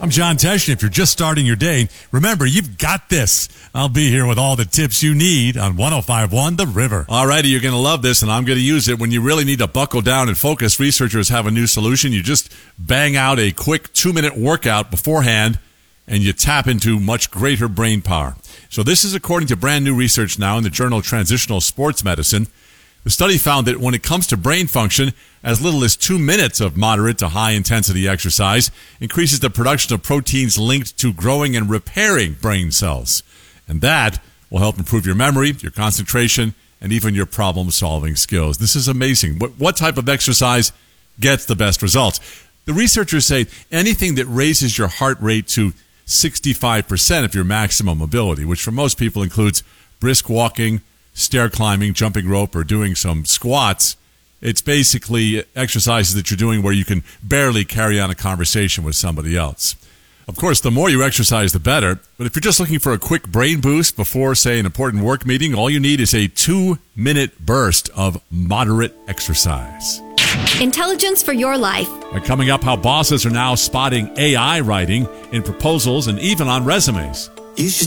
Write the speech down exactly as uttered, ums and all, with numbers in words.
I'm John Tesh, and if you're just starting your day, remember, you've got this. I'll be here with all the tips you need on one oh five point one The River. All righty, you're going to love this, and I'm going to use it. When you really need to buckle down and focus, researchers have a new solution. You just bang out a quick two-minute workout beforehand, and you tap into much greater brain power. So this is according to brand new research now in the journal Transitional Sports Medicine. The study found that when it comes to brain function, as little as two minutes of moderate to high-intensity exercise increases the production of proteins linked to growing and repairing brain cells. And that will help improve your memory, your concentration, and even your problem-solving skills. This is amazing. What, what type of exercise gets the best results? The researchers say anything that raises your heart rate to sixty-five percent of your maximum ability, which for most people includes brisk walking, stair climbing, jumping rope, or doing some squats. It's basically exercises that you're doing where you can barely carry on a conversation with somebody else. Of course, the more you exercise, the better. But if you're just looking for a quick brain boost before, say, an important work meeting, all you need is a two-minute burst of moderate exercise. Intelligence for your life. And coming up, how bosses are now spotting A I writing in proposals and even on resumes. You should